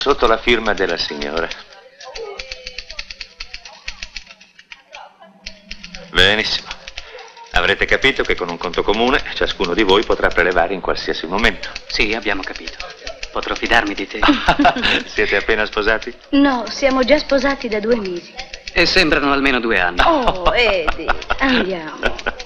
Sotto la firma della signora. Benissimo. Avrete capito che con un conto comune ciascuno di voi potrà prelevare in qualsiasi momento. Sì, abbiamo capito. Potrò fidarmi di te. Siete appena sposati? No, siamo già sposati da 2 mesi. E sembrano almeno 2 anni. Oh, Eddie, andiamo.